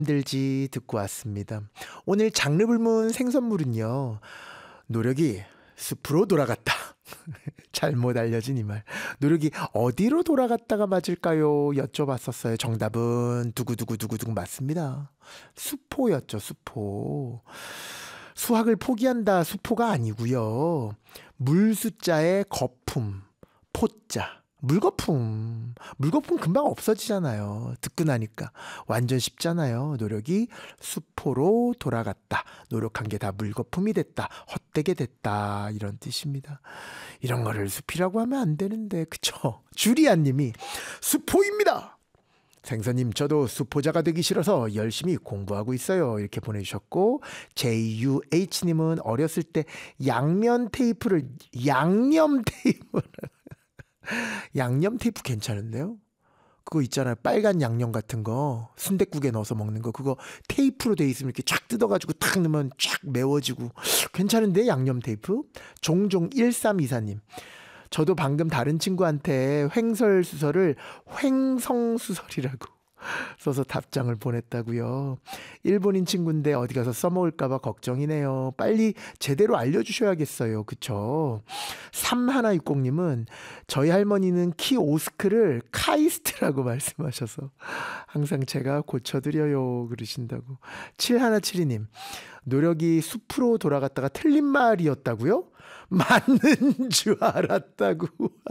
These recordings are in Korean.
들지 듣고 왔습니다. 오늘 장르불문 생선물은요. 노력이 숲으로 돌아갔다. 잘못 알려진 이 말. 노력이 어디로 돌아갔다가 맞을까요? 여쭤봤었어요. 정답은 두구두구두구두구 맞습니다. 수포였죠. 수포. 수학을 포기한다. 수포가 아니고요. 물숫자의 거품. 포자. 물거품. 물거품 금방 없어지잖아요. 듣고 나니까. 완전 쉽잖아요. 노력이 수포로 돌아갔다. 노력한 게 다 물거품이 됐다. 헛되게 됐다. 이런 뜻입니다. 이런 거를 숲이라고 하면 안 되는데. 그쵸? 주리안 님이 수포입니다. 생선님, 저도 수포자가 되기 싫어서 열심히 공부하고 있어요. 이렇게 보내주셨고, JUH님은 어렸을 때 양면 테이프를 양념 테이프 괜찮은데요? 그거 있잖아요. 빨간 양념 같은 거 순댓국에 넣어서 먹는 거, 그거 테이프로 돼 있으면 이렇게 쫙 뜯어가지고 탁 넣으면 쫙 매워지고 괜찮은데, 양념 테이프. 종종 1324님, 저도 방금 다른 친구한테 횡설수설을 횡성수설이라고 써서 답장을 보냈다고요. 일본인 친구인데 어디 가서 써먹을까봐 걱정이네요. 빨리 제대로 알려주셔야겠어요. 그쵸? 3160님은 저희 할머니는 키오스크를 카이스트라고 말씀하셔서 항상 제가 고쳐드려요 그러신다고. 7172님, 노력이 숲으로 돌아갔다가 틀린 말이었다고요? 맞는 줄 알았다고.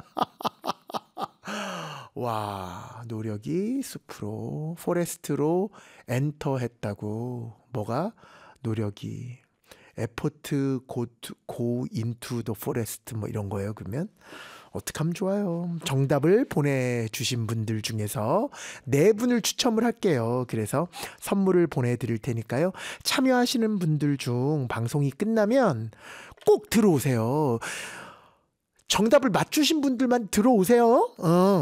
와, 노력이 숲으로, 포레스트로 엔터했다고. 뭐가? 노력이 에포트 고 인투 더 포레스트 뭐 이런 거예요. 그러면 어떡하면 좋아요. 정답을 보내주신 분들 중에서 4분을 추첨을 할게요. 그래서 선물을 보내드릴 테니까요. 참여하시는 분들 중 방송이 끝나면 꼭 들어오세요. 정답을 맞추신 분들만 들어오세요.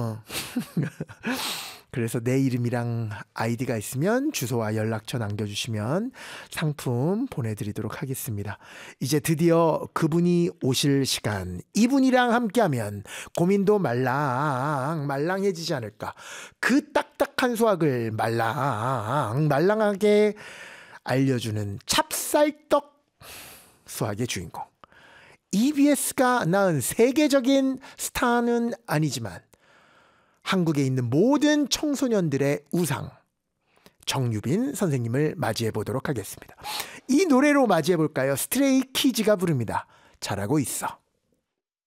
그래서 내 이름이랑 아이디가 있으면 주소와 연락처 남겨주시면 상품 보내드리도록 하겠습니다. 이제 드디어 그분이 오실 시간. 이분이랑 함께하면 고민도 말랑해지지 않을까. 그 딱딱한 수학을 말랑하게 알려주는 찹쌀떡 수학의 주인공. EBS가 낳은 세계적인 스타는 아니지만 한국에 있는 모든 청소년들의 우상, 정유빈 선생님을 맞이해 보도록 하겠습니다. 이 노래로 맞이해 볼까요? 스트레이 키즈가 부릅니다. 잘하고 있어.